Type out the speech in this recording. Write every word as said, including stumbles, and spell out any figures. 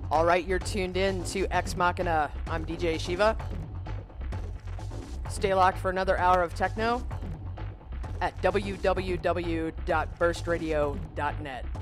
All right, you're tuned in to Ex Machina. I'm D J Shiva. Stay locked for another hour of techno at w w w dot burst radio dot net.